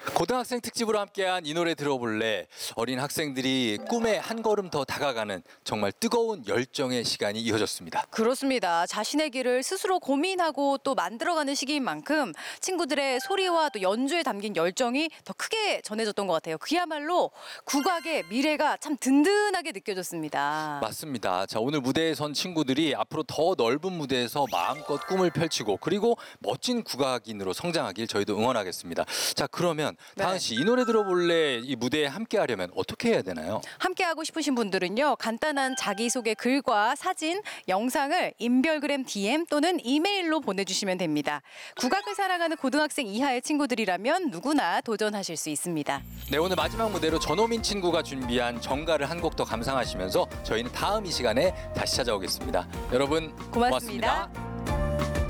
고등학생 특집으로 함께한 이 노래 들어볼래. 어린 학생들이 꿈에 한 걸음 더 다가가는 정말 뜨거운 열정의 시간이 이어졌습니다. 그렇습니다. 자신의 길을 스스로 고민하고 또 만들어가는 시기인 만큼 친구들의 소리와 또 연주에 담긴 열정이 더 크게 전해졌던 것 같아요. 그야말로 국악의 미래가 참 든든하게 느껴졌습니다. 맞습니다. 자, 오늘 무대에 선 친구들이 앞으로 더 넓은 무대에서 마음껏 꿈을 펼치고 그리고 멋진 국악인으로 성장하길 저희도 응원하겠습니다. 자, 그러면 다은 씨, 이 노래 들어볼래 이 무대에 함께 하려면 어떻게 해야 되나요? 함께하고 싶으신 분들은요. 간단한 자기소개 글과 사진, 영상을 인별그램 DM 또는 이메일로 보내주시면 됩니다. 국악을 사랑하는 고등학생 이하의 친구들이라면 누구나 도전하실 수 있습니다. 네, 오늘 마지막 무대로 전호민 친구가 준비한 정가를 한 곡 더 감상하시면서 저희는 다음 이 시간에 다시 찾아오겠습니다. 여러분 고맙습니다. 고맙습니다.